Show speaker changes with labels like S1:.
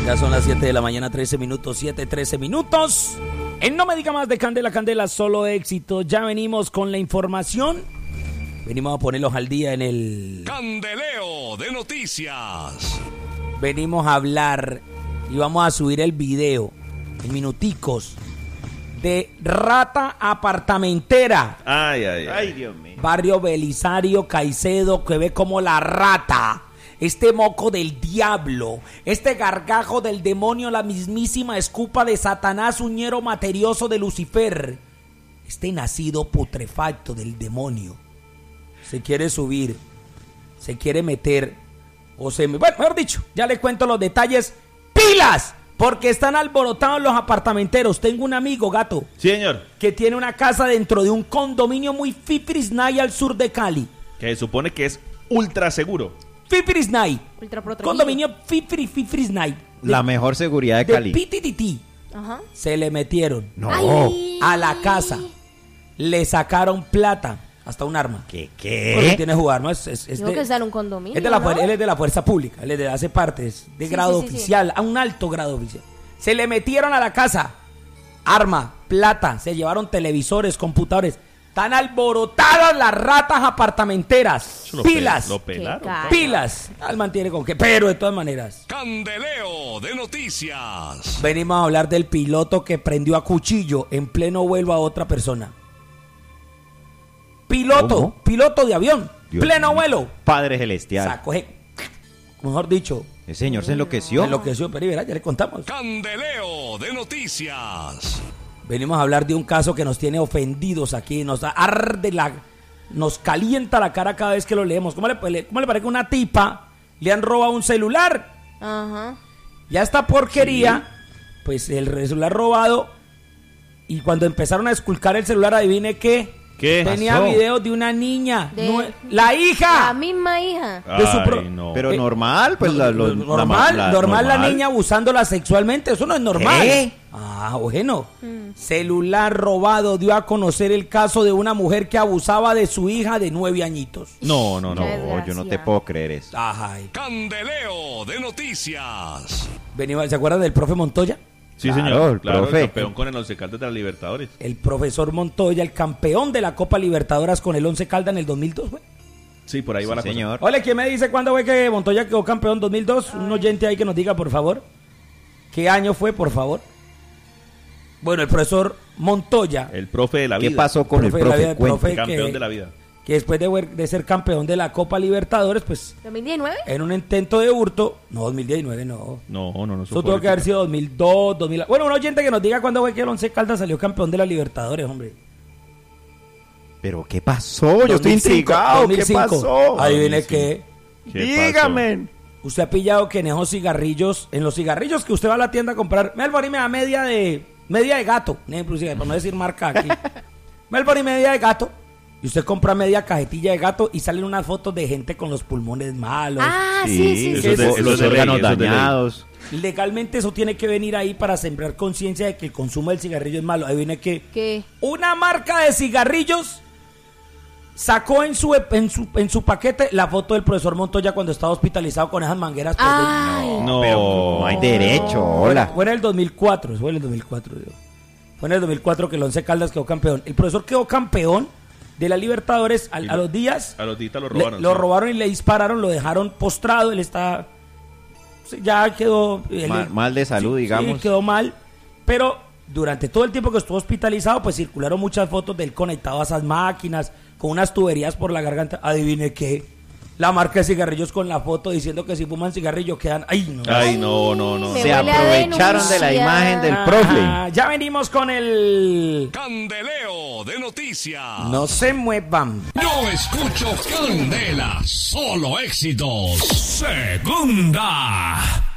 S1: Ya son las 7 de la mañana, 13 minutos, 13 minutos. En No Me Diga Más de Candela, Candela, solo éxito. Ya venimos con la información. Venimos a ponerlos al día en el
S2: Candeleo de Noticias.
S1: Venimos a hablar y vamos a subir el video en minuticos de rata apartamentera.
S3: Ay, Dios mío.
S1: Barrio Belisario, Caicedo, que ve como la rata. Este moco del diablo, este gargajo del demonio, la mismísima escupa de Satanás, uñero materioso de Lucifer. Este nacido putrefacto del demonio. Se quiere subir, se quiere meter, bueno, mejor dicho, ya le cuento los detalles. ¡Pilas! Porque están alborotados los apartamenteros. Tengo un amigo, gato.
S3: Sí, señor.
S1: Que tiene una casa dentro de un condominio muy fifrisnay al sur de Cali.
S3: Que se supone que es ultra seguro.
S1: Fifrisnay.
S4: Ultra protegido.
S1: Condominio Fifrisnay.
S5: La mejor seguridad de Cali.
S1: PTTT.
S4: Ajá.
S1: Se le metieron.
S5: No.
S4: Ay.
S1: A la casa. Le sacaron plata. Hasta un arma.
S5: ¿Qué?
S1: Porque tiene que jugar, ¿no?
S4: Digo que está en un condominio,
S1: Él es de la fuerza pública. Él hace parte. Es de grado
S4: sí.
S1: oficial. A un alto grado oficial. Se le metieron a la casa. Arma, plata. Se llevaron televisores, computadores. Están alborotadas las ratas apartamenteras. Pilas.
S3: Lo pelaron.
S1: Pilas. Al mantiene con que, pero de todas maneras.
S2: Candeleo de Noticias.
S1: Venimos a hablar del piloto que prendió a cuchillo en pleno vuelo a otra persona.
S5: ¿Cómo?
S1: Piloto de avión,
S5: Dios
S1: pleno
S5: mío.
S1: vuelo.
S5: Padre celestial.
S1: Sacó, mejor dicho,
S5: El señor se enloqueció.
S1: pero ya le contamos.
S2: Candeleo de Noticias.
S1: Venimos a hablar de un caso que nos tiene ofendidos aquí, nos nos calienta la cara cada vez que lo leemos. ¿Cómo le parece que una tipa le han robado un celular?
S4: Ajá.
S1: Ya esta porquería, pues el celular robado, y cuando empezaron a esculcar el celular, adivine qué.
S3: ¿Qué
S1: Tenía
S3: pasó?
S1: videos de una niña, la hija.
S4: La misma hija.
S1: De su
S3: Ay, no.
S5: Pero normal, pues
S1: normal la niña abusándola sexualmente, eso no es normal.
S5: ¿Qué?
S1: Bueno. Celular robado dio a conocer el caso de una mujer que abusaba de su hija de 9 añitos.
S3: No.
S5: No, yo no te puedo creer eso.
S1: Ay.
S2: Candeleo de Noticias.
S1: ¿Se acuerdan del profe Montoya?
S3: Sí,
S5: Claro,
S3: señor.
S5: el
S3: Claro,
S5: profe.
S3: el campeón con el Once Caldas de la Libertadores.
S1: El profesor Montoya, el campeón de la Copa Libertadores con el Once Caldas en el 2002, güey.
S3: Sí, por ahí va
S5: Sí,
S3: la cosa.
S5: señor.
S1: Hola, ¿quién me dice cuándo fue que Montoya quedó campeón 2002? Un oyente ahí que nos diga, por favor. ¿Qué año fue, por favor? Bueno, el profesor Montoya,
S3: El profe de la vida.
S5: ¿Qué pasó con el
S1: Profe de la vida,
S5: profe?
S1: el profe.
S3: El campeón
S1: que-
S3: de la vida.
S1: que después de ser campeón de la Copa Libertadores, pues
S4: ¿2019?
S1: en un intento de hurto, no, 2019, no.
S3: No.
S1: Eso tuvo que haber sido 2002, 2000. Bueno, un oyente que nos diga cuándo fue que el Once Caldas salió campeón de la Libertadores, hombre.
S5: ¿Pero qué pasó? Yo estoy
S1: 2005,
S5: intrigado.
S1: 2005.
S5: ¿Qué pasó?
S1: Adivine
S3: 2005.
S1: qué.
S3: ¿Qué
S5: Dígame.
S1: Usted ha pillado que en esos cigarrillos, en los cigarrillos que usted va a la tienda a comprar, Melbourne y me da media de gato, inclusive, por no decir marca aquí. Melbourne y media de gato. Y usted compra media cajetilla de gato y salen unas fotos de gente con los pulmones malos.
S4: Ah, sí.
S3: eso es de- eso
S5: los
S3: es de ley,
S5: órganos
S3: eso es de ley.
S5: dañados.
S1: Legalmente eso tiene que venir ahí para sembrar conciencia de que el consumo del cigarrillo es malo. Ahí viene que
S4: ¿Qué?
S1: una marca de cigarrillos sacó en su paquete la foto del profesor Montoya cuando estaba hospitalizado con esas mangueras. por
S4: Ay.
S3: No.
S5: Pero no hay derecho, hola.
S1: Fue en el 2004, fue en el 2004. Digo. Fue en el 2004 que el Once Caldas quedó campeón. El profesor quedó campeón de la Libertadores a los días.
S3: A los días lo robaron.
S1: Lo
S3: sí.
S1: robaron y le dispararon, lo dejaron postrado. Él está. Ya quedó.
S5: Mal de salud, digamos.
S1: Sí, quedó mal. Pero durante todo el tiempo que estuvo hospitalizado, pues circularon muchas fotos de él conectado a esas máquinas, con unas tuberías por la garganta. Adivine qué. La marca de cigarrillos con la foto diciendo que si fuman cigarrillo quedan. ¡Ay, no!
S3: Ay, no.
S4: Me
S5: Se
S4: huele a
S5: aprovecharon de la
S4: denuncia.
S5: imagen del profe.
S1: Ya venimos con el.
S2: Candeleo de Noticias.
S1: No se muevan.
S2: Yo escucho Candela, solo éxitos. Segunda.